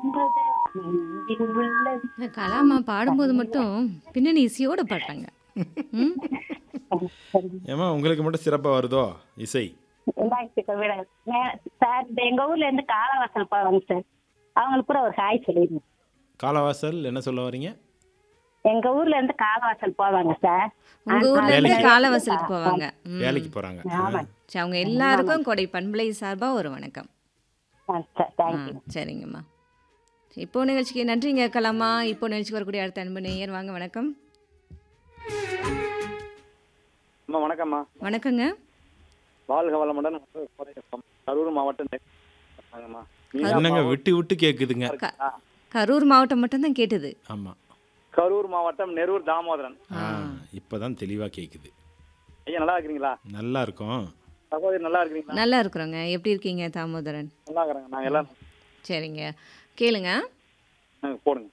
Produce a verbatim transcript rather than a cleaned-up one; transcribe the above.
என்பது நெஞ்சில் உள்ளது. இந்த கலாமா பாடும்போது மட்டும் பின்னணி இசையோட பாடுறாங்க. ம். ஏம்மா உங்களுக்கு மட்டும் சிறப்பாக வருதோ இசை? எல்லாத்துக்கும் விட மே- சார் இந்த எங்க ஊர்ல இருந்து காலவாசல் போவாங்க சார். அவங்களுக்கு கூட ஒரு ஹாய் சொல்லிடுங்க. காலவாசல் என்ன சொல்ல வரீங்க? எங்க ஊர்ல இருந்து காலவாசல் போவாங்க சார். உங்க ஊர்ல இருந்து வேலைக்கு. காலவாசலுக்கு போவாங்க. ம். வேலைக்கு போகிறாங்க. ஆமா சரி, அவங்க எல்லாருக்கும் கொடை பண்பலை சார்பா ஒரு வணக்கம். ஆ, தேங்க்யூ. சரிங்கம்மா. சரி, இப்போ நிகழ்ச்சிக்கு நன்றிங்க கலாமா. இப்போ நிகழ்ச்சிக்கு வரக்கூடிய அடுத்த அன்பு நேயர் வாங்க. வணக்கம். அம்மா வணக்கம்மா. வணக்கங்க. வாழ்க வளமுடன். கரூர் மாவட்டம் நெ- மீனா என்னங்க மாவட்டம். விட்டு விட்டு கேட்குதுங்க. க- கரூர் மாவட்டம் மட்டும்தான் கேட்டது. ஆமாம். கரூர் மாவட்டம் நெரூர் தாமோதரன். ஆ இப்போ தான் தெளிவாக கேட்குது. ஐயா நல்லா இருக்கிறீங்களா? நல்லா இருக்கும். சகோதரி நல்லா இருக்கிறீங்களா? நல்லா இருக்கிறோங்க. எப்படி இருக்கீங்க தாமோதரன்? நல்லா இருக்கிறாங்க. நாங்க எல்லாம் சரிங்க, கேளுங்க. நாங்க போடுங்க.